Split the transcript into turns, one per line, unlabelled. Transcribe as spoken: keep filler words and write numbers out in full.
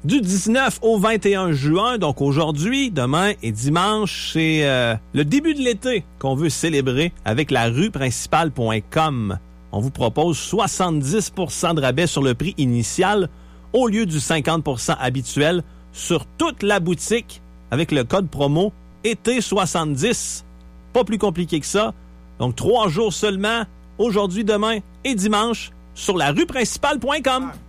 Du dix-neuf au vingt et un juin, donc aujourd'hui, demain et dimanche, c'est euh, le début de l'été qu'on veut célébrer avec la rue principale point com. On vous propose soixante-dix pour cent de rabais sur le prix initial au lieu du cinquante pour cent habituel sur toute la boutique avec le code promo été soixante-dix. Pas plus compliqué que ça. Donc trois jours seulement, aujourd'hui, demain et dimanche, sur la rue principale point com.